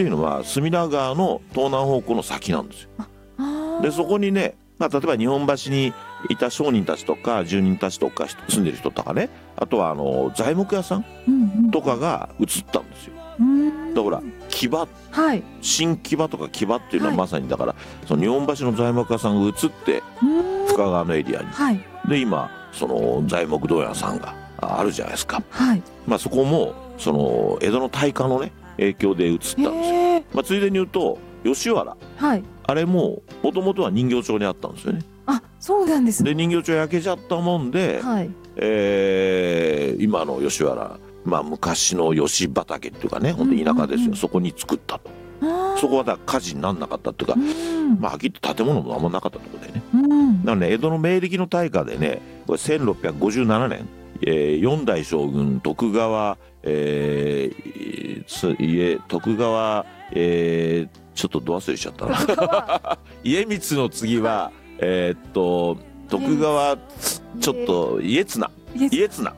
っていうのは隅田川の東南方向の先なんですよ。でそこにね、例えば日本橋にいた商人たちとか住人たちとか住んでる人とかね、あとは材木屋さんとかが移ったんですよ。だから木場、はい、新木場とか木場っていうのはまさにだから、その日本橋の材木屋さんが移って深川のエリアに、はい、で今その材木問屋さんがあるじゃないですか、はい、そこもその江戸の大火のね影響で移ったんですよ。ついでに言うと吉原、はい、あれももともとは人形町にあったんですよね。 あ、そうなんですね。 で人形町焼けちゃったもんで、はい、今の吉原、昔の吉畑っていうかね、本当に田舎ですよ、そこに作ったと。そこはだから火事にならなかったっていうか、はっきりと建物もあんまなかったところでね、なので、江戸の明暦の大火でね、これ1657年、4代将軍徳川、徳川、ちょっとど忘れしちゃったな家光の次は徳川ちょっと家綱、はい、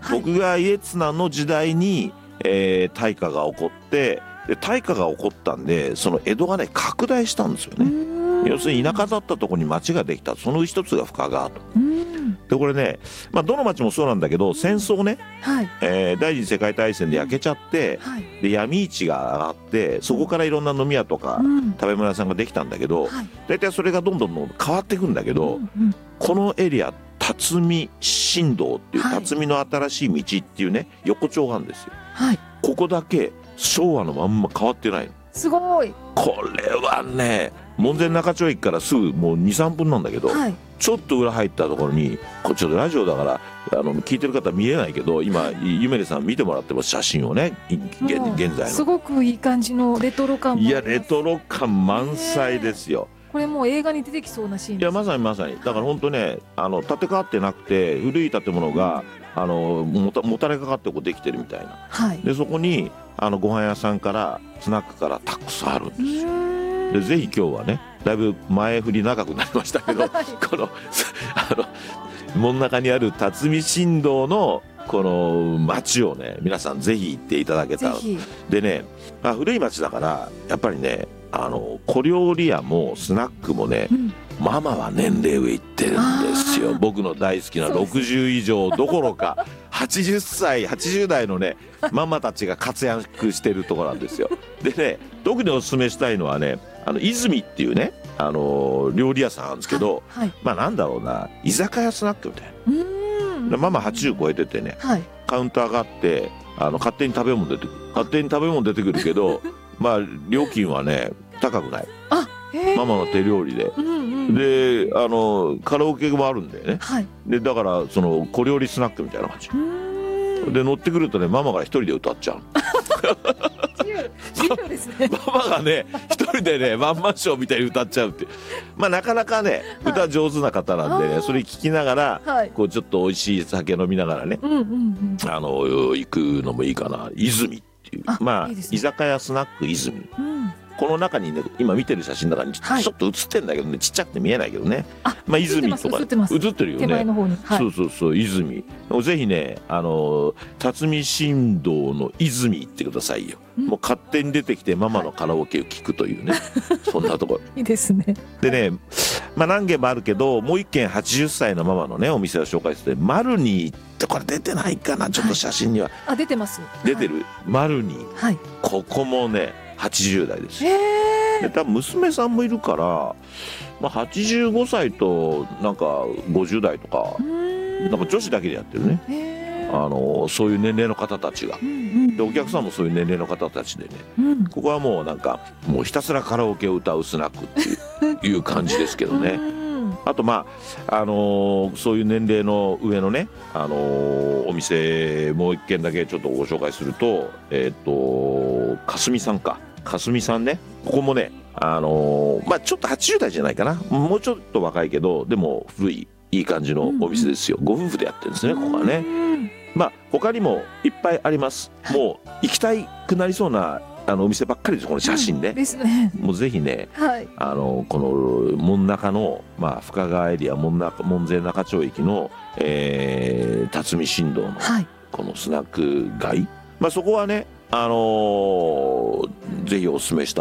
徳川家綱の時代に、大火が起こって、で大火が起こったんで、その江戸がね拡大したんですよね。要するに田舎だったところに町ができた、その一つが深川と。でこれね、どの町もそうなんだけど、戦争ね、はい、第二次世界大戦で焼けちゃって、はい、で闇市が上がって、そこからいろんな飲み屋とか、食べ物屋さんができたんだけど、大体それがどんどん変わっていくんだけど、このエリア辰巳新道っていう、辰巳の新しい道っていうね横丁があるんですよ、はい、ここだけ昭和のまんま変わってないの。すごい。これはね、門前仲町駅からすぐもう 2,3 分なんだけど、はい、ちょっと裏入ったところに、これちょっとラジオだから聞いてる方見えないけど、今ゆめりさん見てもらってます、写真をね、現在のすごくいい感じのレトロ感も。 いやレトロ感満載ですよ。 これもう映画に出てきそうなシーンです。 いやまさにまさに、だから本当ね、建て替わってなくて古い建物が、もたれかかってこうできてるみたいな、はい、でそこにご飯屋さんからスナックからたくさんあるんですよ。でぜひ今日はね、だいぶ前振り長くなりましたけど、この真ん中にある辰巳新道のこの町をね、皆さんぜひ行っていただけたら。でね、古い町だからやっぱりね、小料理屋もスナックもね、ママは年齢上いってるんですよ。僕の大好きな60以上どころか80歳80代のねママたちが活躍してるところなんですよ。でね、特におすすめしたいのはね、泉っていうね、料理屋さんなんですけど、はいはい、なんだろうな、居酒屋スナックみたいな。ママ80超えててね、はい、カウンターがあって、勝手に食べ物出てくるけど料金はね高くない。ママの手料理で、でカラオケもあるんだよね、はい、でだからその小料理スナックみたいな感じで、乗ってくるとね、ママが一人で歌っちゃう自由ですね。ママがね一人でねワンマンショーみたいに歌っちゃうって、なかなかね歌上手な方なんでね、それ聞きながら、はい、こうちょっと美味しい酒飲みながらね、行くのもいいかな。泉っていう、いいですね、居酒屋スナック泉、この中にね、今見てる写真の中にちょっと写ってんだけどね、ちっちゃくて見えないけどね、泉とか写ってるよね、手前の方に、はい、そう泉、ぜひね、辰巳新道の泉行ってくださいよ。もう勝手に出てきてママのカラオケを聞くというね、そんなところいいですね。 でね、何軒もあるけど、もう一軒80歳のママのねお店を紹介して、マルニーってこれ出てないかな、ちょっと写真には、 出てます、 出てる、マルニー、はい、ここもね80代です。で多分娘さんもいるから、85歳となんか50代とか、なんか女子だけでやってるね、そういう年齢の方たちが、でお客さんもそういう年齢の方たちでね、ここはもうなんかもうひたすらカラオケを歌うスナックっていう感じですけどね。あとそういう年齢の上のね、お店もう一軒だけちょっとご紹介すると、かすみさんね、ここもね、ちょっと80代じゃないかな、もうちょっと若いけどでも古いいい感じのお店ですよ、ご夫婦でやってるんですね、ここはね。他にもいっぱいあります。もう行きたくなりそうなお店ばっかりです、この写真ね、 ですね。 もうぜひね、はい、この門中の、深川エリア門前仲町駅の、辰巳新道のこのスナック街、そこはね、ぜひお勧めした